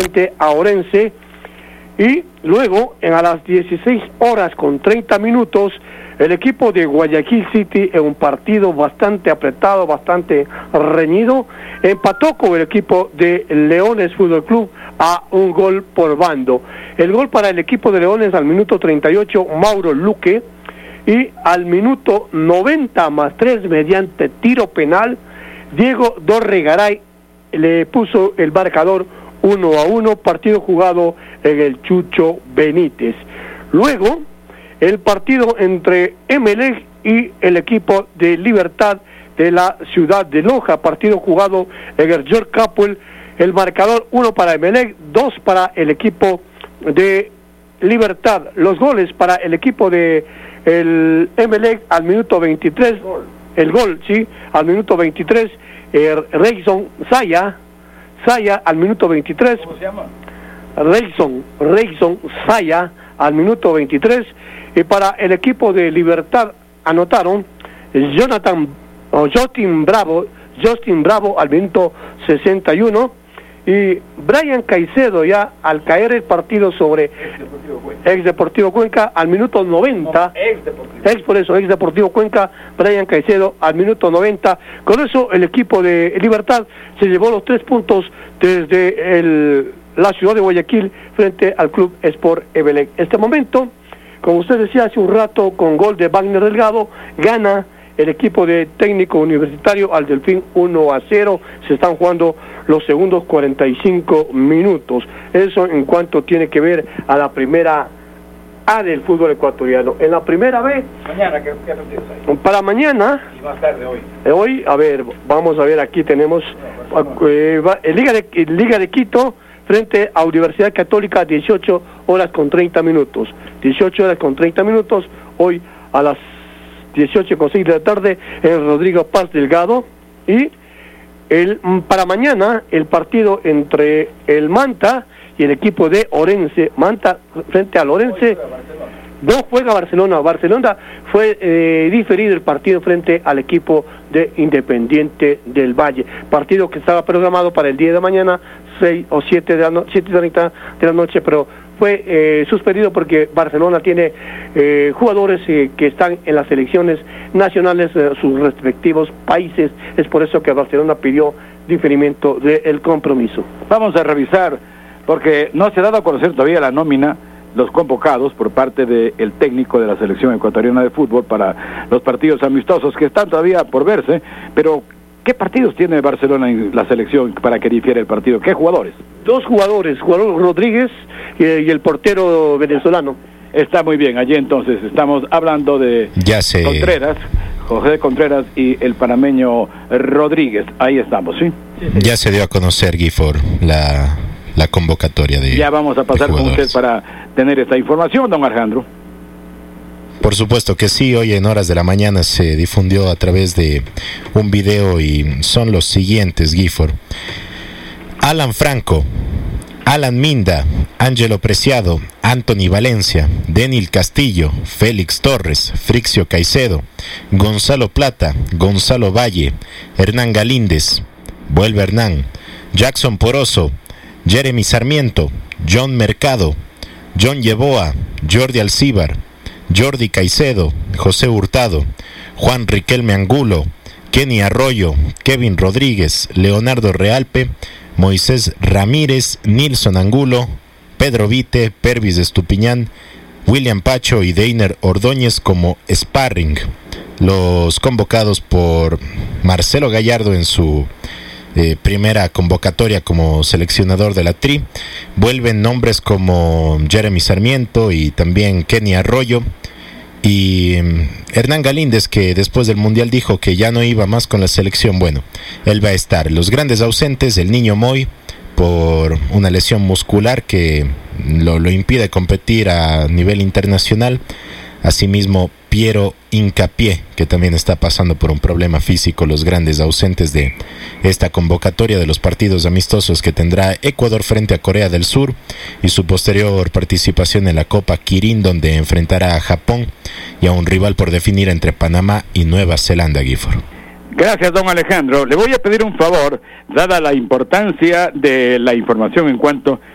frente a Orense. Y luego, a las 16:30, el equipo de Guayaquil City, en un partido bastante apretado, bastante reñido, empató con el equipo de Leones Fútbol Club a un gol por bando. El gol para el equipo de Leones al minuto 38, Mauro Luque, y al minuto 90+3, mediante tiro penal, Diego Dorregaray le puso el marcador 1-1, partido jugado en el Chucho Benítez. Luego, el partido entre Emelec y el equipo de Libertad de la ciudad de Loja, partido jugado en el George Capwell, el marcador 1 para Emelec, 2 para el equipo de Libertad. Los goles para el equipo de el Emelec al minuto 23, el gol, sí, al minuto 23, Reyson Saya al minuto 23. ¿Cómo se llama? Reyson Saya al minuto 23, y para el equipo de Libertad anotaron Justin Bravo al minuto 61, y Brian Caicedo, ya al caer el partido sobre ex Deportivo Cuenca al minuto 90, ex Deportivo Cuenca, Brian Caicedo al minuto 90. Con eso el equipo de Libertad se llevó los 3 puntos desde la ciudad de Guayaquil frente al Club Sport Emelec. Este momento, como usted decía hace un rato, con gol de Wagner Delgado, gana el equipo de Técnico Universitario al Delfín 1-0. Se están jugando los segundos 45 minutos. Eso en cuanto tiene que ver a la primera A del fútbol ecuatoriano. En la primera B, mañana, ¿qué partidos hay? para mañana Y más tarde hoy. Hoy, a ver, vamos a ver, aquí tenemos Liga de Quito frente a Universidad Católica, 18:30. 18:30, hoy a las 18:06 de la tarde, en Rodrigo Paz Delgado. Y para mañana, el partido entre el Manta y el equipo de Orense. Manta frente al Orense. No juega Barcelona. Barcelona fue diferido el partido frente al equipo de Independiente del Valle. Partido que estaba programado para el día de mañana, 6 o 7:30 de la noche, pero fue suspendido porque Barcelona tiene jugadores que están en las selecciones nacionales de sus respectivos países. Es por eso que Barcelona pidió diferimiento del compromiso. Vamos a revisar, porque no se ha dado a conocer todavía la nómina, los convocados por parte del técnico de la selección ecuatoriana de fútbol para los partidos amistosos que están todavía por verse, pero ¿qué partidos tiene Barcelona en la selección para que difiera el partido? ¿Qué jugadores? 2 jugadores, Rodríguez y el portero venezolano. Está muy bien, allí entonces estamos hablando de Contreras, José Contreras y el panameño Rodríguez. Ahí estamos, ¿sí? Ya se dio a conocer, Gifford, la convocatoria de ya vamos a pasar con usted para tener esta información, don Alejandro. Por supuesto que sí, hoy en horas de la mañana se difundió a través de un video y son los siguientes, Gifford. Alan Franco, Alan Minda, Ángelo Preciado, Anthony Valencia, Denil Castillo, Félix Torres, Frixio Caicedo, Gonzalo Plata, Gonzalo Valle, Hernán Galíndez, vuelve Hernán, Jackson Poroso, Jeremy Sarmiento, John Mercado, John Yeboa, Jordi Alcíbar, Jordi Caicedo, José Hurtado, Juan Riquelme Angulo, Kenny Arroyo, Kevin Rodríguez, Leonardo Realpe, Moisés Ramírez, Nilson Angulo, Pedro Vite, Pervis Estupiñán, William Pacho y Deiner Ordóñez como sparring. Los convocados por Marcelo Gallardo en su primera convocatoria como seleccionador de la Tri. Vuelven nombres como Jeremy Sarmiento y también Kenny Arroyo y Hernán Galíndez, que después del Mundial dijo que ya no iba más con la selección. Bueno, él va a estar. Los grandes ausentes, el Niño Moy por una lesión muscular que lo impide competir a nivel internacional. Asimismo, Piero Hincapié, que también está pasando por un problema físico. Los grandes ausentes de esta convocatoria de los partidos amistosos que tendrá Ecuador frente a Corea del Sur y su posterior participación en la Copa Kirin, donde enfrentará a Japón y a un rival por definir entre Panamá y Nueva Zelanda, Gifford. Gracias, don Alejandro. Le voy a pedir un favor, dada la importancia de la información en cuanto